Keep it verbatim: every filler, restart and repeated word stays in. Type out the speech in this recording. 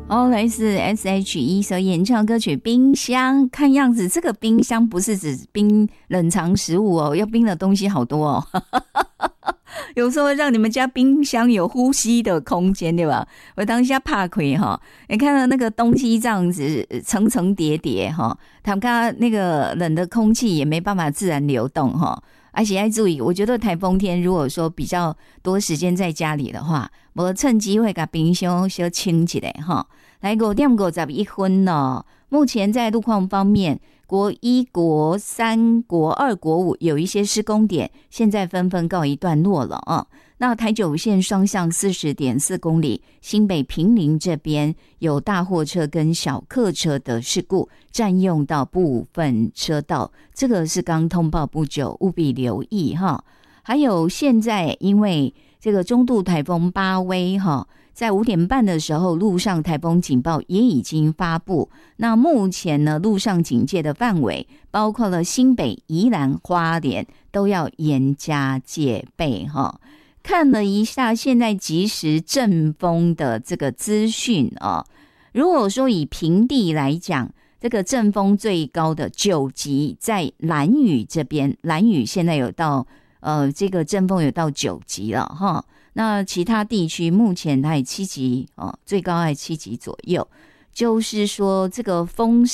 哦，来自 S H E 所演唱歌曲《冰箱》，看样子这个冰箱不是指冰冷藏食物哦，要冰的东西好多哦。有时候让你们家冰箱有呼吸的空间，对吧？我当下怕亏哈，你看到那个东西这样子层层叠叠哈，他们看到那个冷的空气也没办法自然流动哈。而且要注意，我觉得台风天如果说比较多时间在家里的话，我趁机会把冰箱先清起来哈。来五点五十一分了，目前在路况方面，国一、国三、国二、国五有一些施工点，现在纷纷告一段落了啊。那台九线双向 四十点四 公里，新北坪林这边有大货车跟小客车的事故，占用到部分车道，这个是刚通报不久，务必留意哈。还有现在因为这个中度台风巴威哈，在五点半的时候，陆上台风警报也已经发布。那目前呢，陆上警戒的范围包括了新北、宜兰、花莲，都要严加戒备哈。看了一下现在即时阵风的这个资讯啊，如果说以平地来讲，这个阵风最高的九级在兰屿这边，兰屿现在有到呃这个阵风有到九级了哈。那其他地区目前还七级哦，最高还七级左右，就是说这个风